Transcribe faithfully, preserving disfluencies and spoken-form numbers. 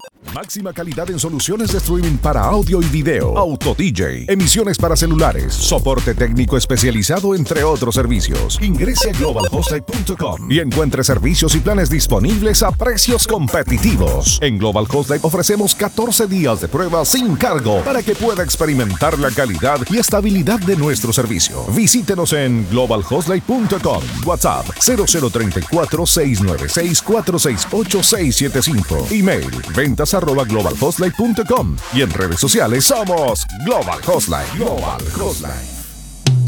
Máxima calidad en soluciones de streaming para audio y video. AutoDJ, emisiones para celulares, soporte técnico especializado, entre otros servicios. Ingrese a global host light punto com y encuentre servicios y planes disponibles a precios competitivos. En Global Host Light ofrecemos catorce días de prueba sin cargo para que pueda experimentar la calidad y estabilidad de nuestro servicio. Visítenos en global host light punto com. WhatsApp cero cero tres cuatro, seis nueve seis, cuatro seis ocho, seis siete cinco. Email ventas arroba global host light punto com y en redes sociales somos Global Host Light. Global Host Light.